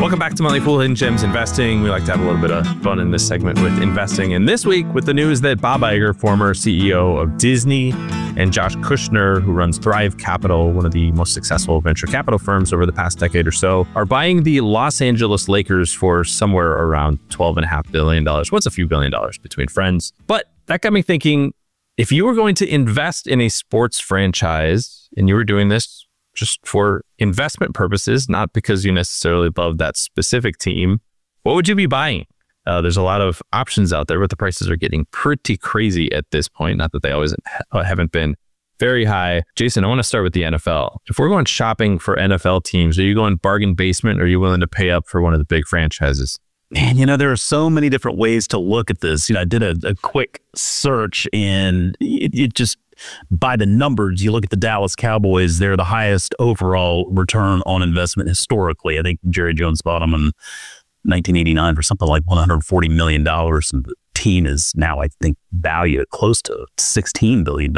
Welcome back to Motley Fool Hidden Gems Investing. We like to have a little bit of fun in this segment with investing. And this week with the news that Bob Iger, former CEO of Disney, and Josh Kushner, who runs Thrive Capital, one of the most successful venture capital firms over the past decade or so, are buying the Los Angeles Lakers for somewhere around $12.5 billion. What's a few $billion between friends? But that got me thinking, if you were going to invest in a sports franchise and you were doing this just for investment purposes, not because you necessarily love that specific team, what would you be buying? There's a lot of options out there, but the prices are getting pretty crazy at this point. Not that they always haven't been very high. Jason, I want to start with the NFL. If we're going shopping for NFL teams, are you going bargain basement or are you willing to pay up for one of the big franchises? Man, there are so many different ways to look at this. I did a quick search and it just, by the numbers, you look at the Dallas Cowboys, they're the highest overall return on investment historically. I think Jerry Jones bought them in 1989 for something like $140 million. And the team is now, I think, valued at close to $16 billion.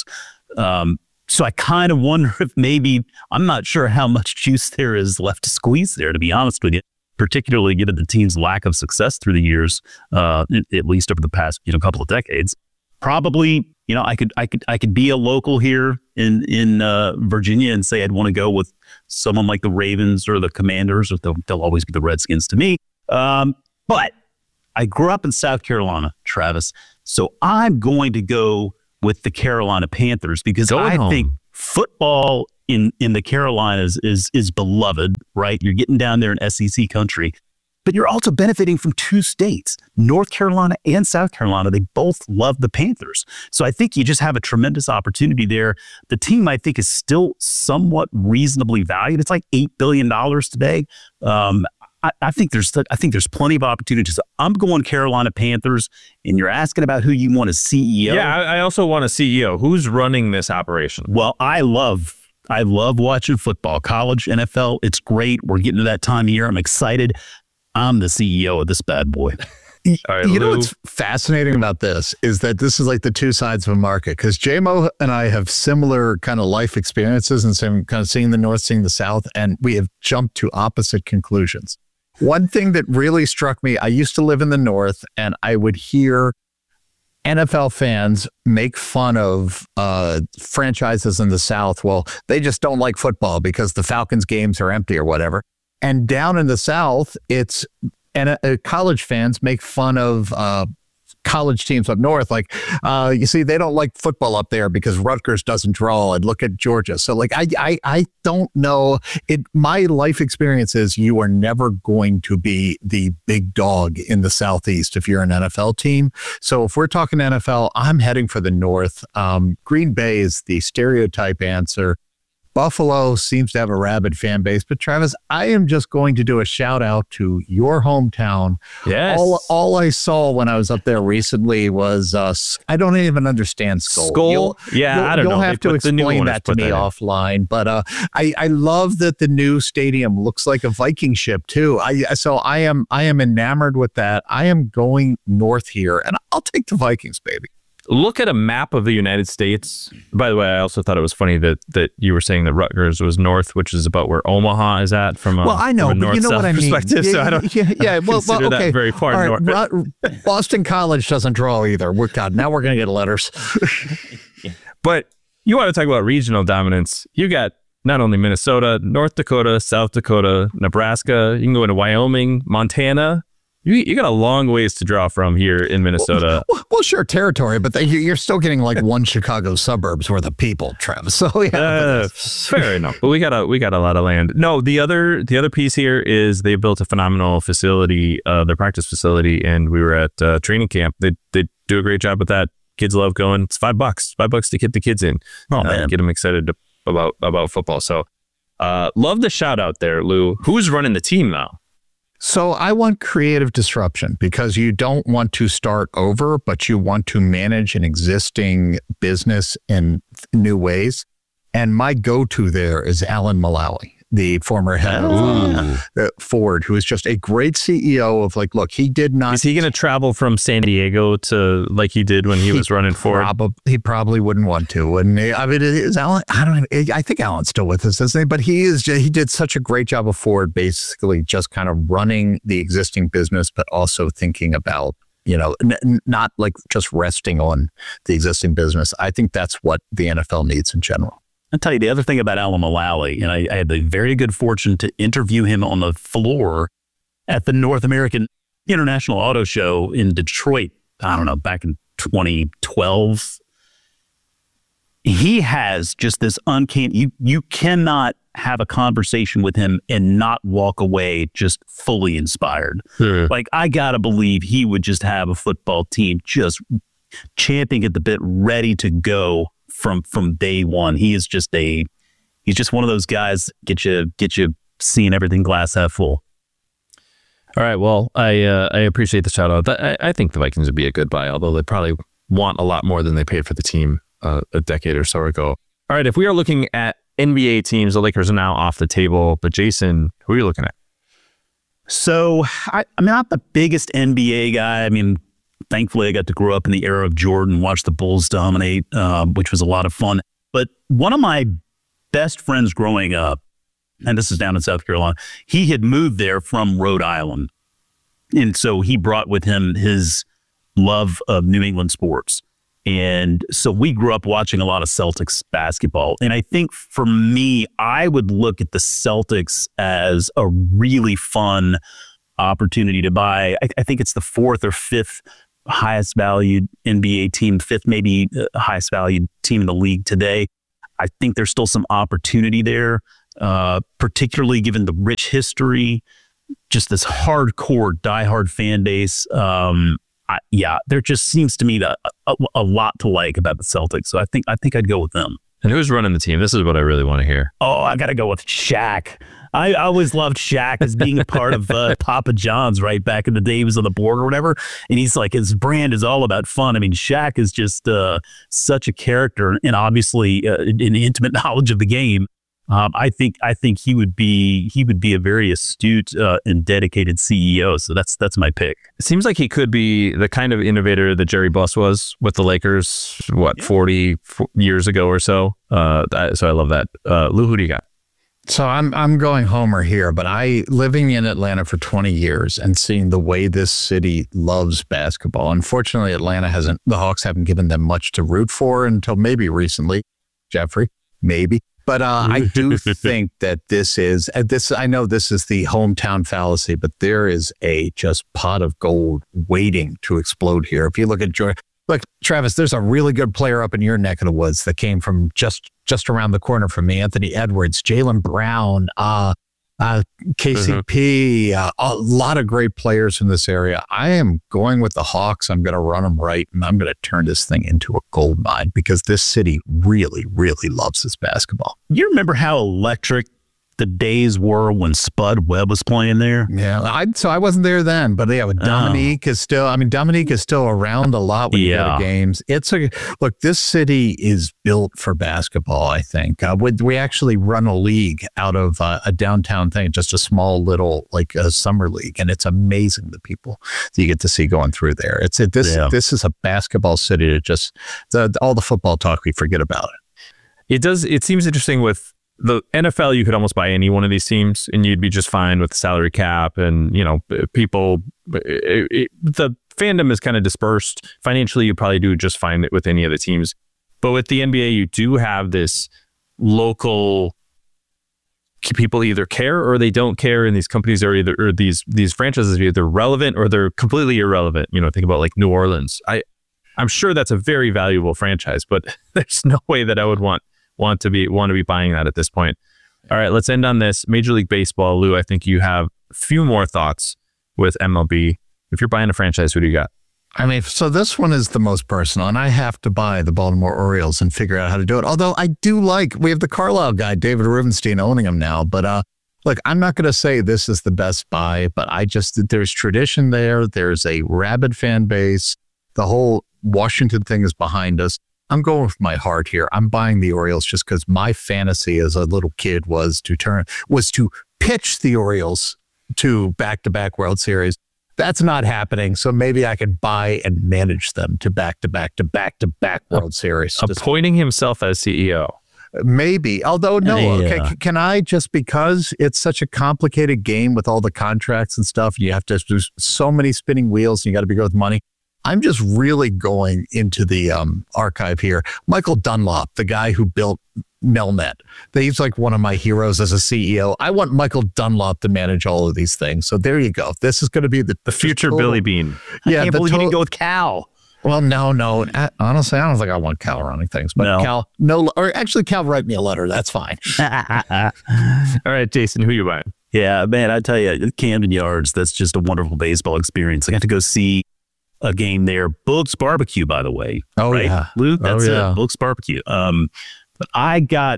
So I kind of wonder if maybe, I'm not sure how much juice there is left to squeeze there, to be honest with you, particularly given the team's lack of success through the years, at least over the past couple of decades. Probably, I could be a local here in Virginia and say I'd want to go with someone like the Ravens or the Commanders, or they'll always be the Redskins to me. But I grew up in South Carolina, Travis, so I'm going to go with the Carolina Panthers because I think football in the Carolinas is beloved, right? You're getting down there in SEC country. But you're also benefiting from two states, North Carolina and South Carolina. They both love the Panthers. So I think you just have a tremendous opportunity there. The team, I think, is still somewhat reasonably valued. It's like $8 billion today. I think there's plenty of opportunities. I'm going Carolina Panthers, and you're asking about who you want as CEO. Yeah, I also want a CEO. Who's running this operation? Well, I love watching football, college, NFL. It's great. We're getting to that time of year. I'm excited. I'm the CEO of this bad boy. Right, you know what's fascinating about this is that this is like the two sides of a market, because JMO and I have similar kind of life experiences and same kind of seeing the North, seeing the South, and we have jumped to opposite conclusions. One thing that really struck me, I used to live in the North and I would hear NFL fans make fun of franchises in the South. Well, they just don't like football because the Falcons games are empty or whatever. And down in the South, college fans make fun of college teams up north. Like, you see, they don't like football up there because Rutgers doesn't draw, and look at Georgia. So like, I don't know. My life experience is you are never going to be the big dog in the Southeast if you're an NFL team. So if we're talking NFL, I'm heading for the North. Green Bay is the stereotype answer. Buffalo seems to have a rabid fan base, but Travis, I am just going to do a shout out to your hometown. Yes. All I saw when I was up there recently was, I don't even understand Skull. I don't know. You'll have to explain that to me offline. But I love that the new stadium looks like a Viking ship too. So I am enamored with that. I am going north here, and I'll take the Vikings, baby. Look at a map of the United States. By the way, I also thought it was funny that you were saying that Rutgers was north, which is about where Omaha is at from a, I know, from a but you know what I mean. perspective. So I don't consider that very far north. Boston College doesn't draw either. Now we're going to get letters. But you want to talk about regional dominance. You got not only Minnesota, North Dakota, South Dakota, Nebraska. You can go into Wyoming, Montana. You got a long ways to draw from here in Minnesota. Well, sure, territory, but you're still getting like one Chicago suburbs worth of people, Travis. So yeah, fair enough. But we got a lot of land. No, the other piece here is they built a phenomenal facility, their practice facility, and we were at training camp. They do a great job with that. Kids love going. It's $5 to get the kids in. Oh man, get them excited about football. So love the shout out there, Lou. Who's running the team now? So I want creative disruption because you don't want to start over, but you want to manage an existing business in new ways. And my go-to there is Alan Mulally. the former head of Ford, who is just a great CEO of like, look, he did not. Is he going to travel from San Diego to like he did when he was running Ford? He probably wouldn't want to, wouldn't he? I mean, is Alan? I don't know. I think Alan's still with us, isn't he? But he did such a great job of Ford, basically just kind of running the existing business, but also thinking about, not like just resting on the existing business. I think that's what the NFL needs in general. I'll tell you the other thing about Alan Mulally, and I had the very good fortune to interview him on the floor at the North American International Auto Show in Detroit, I don't know, back in 2012. He has just this uncanny, you cannot have a conversation with him and not walk away just fully inspired. Like, I got to believe he would just have a football team just champing at the bit, ready to go from day one. He's just one of those guys, get you seeing everything glass half full. All right. Well, I appreciate the shout out. I think the Vikings would be a good buy, although they probably want a lot more than they paid for the team a decade or so ago. All right. If we are looking at NBA teams, the Lakers are now off the table. But Jason, who are you looking at? So I'm not the biggest NBA guy. I mean, thankfully, I got to grow up in the era of Jordan, watch the Bulls dominate, which was a lot of fun. But one of my best friends growing up, and this is down in South Carolina, he had moved there from Rhode Island. And so he brought with him his love of New England sports. And so we grew up watching a lot of Celtics basketball. And I think for me, I would look at the Celtics as a really fun opportunity to buy. I think it's the fourth or fifth highest valued NBA team, fifth maybe highest valued team in the league today. I think there's still some opportunity there, particularly given the rich history, just this hardcore, diehard fan base. There just seems to me a lot to like about the Celtics. So I think I'd go with them. And who's running the team? This is what I really want to hear. Oh, I got to go with Shaq. I always loved Shaq as being a part of Papa John's right back in the day. He was on the board or whatever. And he's like, his brand is all about fun. I mean, Shaq is just such a character and obviously an intimate knowledge of the game. I think he would be a very astute and dedicated CEO. So that's my pick. It seems like he could be the kind of innovator that Jerry Buss was with the Lakers, 40 years ago or so. So I love that. Lou, who do you got? So I'm going Homer here, but living in Atlanta for 20 years and seeing the way this city loves basketball. Unfortunately, the Hawks haven't given them much to root for until maybe recently. Jeffrey, maybe. But I do think that I know this is the hometown fallacy, but there is a just pot of gold waiting to explode here. If you look at look, Travis, there's a really good player up in your neck of the woods that came from just around the corner from me, Anthony Edwards, Jaylen Brown, KCP, a lot of great players in this area. I am going with the Hawks. I'm going to run them right, and I'm going to turn this thing into a gold mine because this city really, really loves this basketball. You remember how electric the days were when Spud Webb was playing there? Yeah, so I wasn't there then, but yeah, Dominique is still around a lot when you go to games. Look, this city is built for basketball, I think. We actually run a league out of a downtown thing, just a small little like a summer league, and it's amazing the people that you get to see going through there. This is a basketball city that all the football talk, we forget about it. It seems interesting with the NFL. You could almost buy any one of these teams and you'd be just fine with the salary cap and, people, the fandom is kind of dispersed. Financially, you probably do just fine with any of the teams. But with the NBA, you do have this local people either care or they don't care. And these companies are or these franchises are either relevant or they're completely irrelevant. Think about like New Orleans. I'm sure that's a very valuable franchise, but there's no way that I would want to be buying that at this point. All right, let's end on this. Major League Baseball, Lou, I think you have a few more thoughts with MLB. If you're buying a franchise, who do you got? I mean, so this one is the most personal, and I have to buy the Baltimore Orioles and figure out how to do it. Although I do we have the Carlisle guy, David Rubenstein, owning them now. But look, I'm not going to say this is the best buy, but there's tradition there. There's a rabid fan base. The whole Washington thing is behind us. I'm going with my heart here. I'm buying the Orioles just because my fantasy as a little kid was to pitch the Orioles to back-to-back World Series. That's not happening. So maybe I could buy and manage them to back-to-back World Series. Appointing himself as CEO. Maybe. Although, no. Yeah. Okay, can I, just because it's such a complicated game with all the contracts and stuff, you have to do so many spinning wheels and you got to be good with money. I'm just really going into the archive here. Michael Dunlop, the guy who built Nelnet. He's like one of my heroes as a CEO. I want Michael Dunlop to manage all of these things. So there you go. This is going to be the future Billy Beane. Yeah, I can't believe you didn't go with Cal. Well, no. Honestly, I don't think I want Cal running things. But No. Cal, or actually, Cal, write me a letter. That's fine. All right, Jason, who you buying? Yeah, man, I tell you, Camden Yards, that's just a wonderful baseball experience. I got to go see a game there. Book's Barbecue, by the way. Oh, right? yeah. Luke, that's yeah. it. Book's Barbecue. But I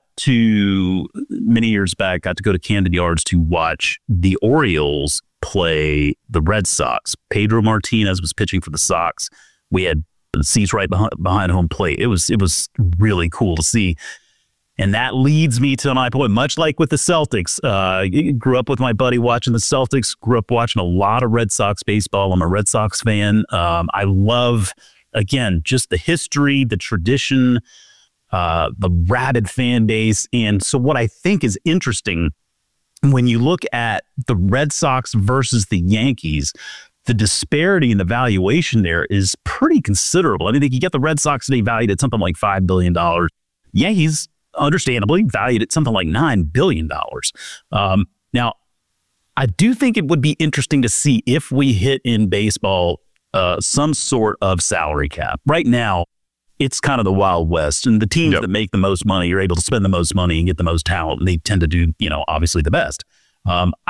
many years back, got to go to Camden Yards to watch the Orioles play the Red Sox. Pedro Martinez was pitching for the Sox. We had seats right behind home plate. It was really cool to see. And that leads me to my point, much like with the Celtics. Grew up with my buddy watching the Celtics, grew up watching a lot of Red Sox baseball. I'm a Red Sox fan. I love, again, just the history, the tradition, the rabid fan base. And so what I think is interesting, when you look at the Red Sox versus the Yankees, the disparity in the valuation there is pretty considerable. I mean, you get the Red Sox today valued at something like $5 billion. Yankees, understandably, valued at something like $9 billion. Now, I do think it would be interesting to see if we hit in baseball some sort of salary cap. Right now, it's kind of the Wild West, and the teams that make the most money are able to spend the most money and get the most talent, and they tend to do, obviously the best.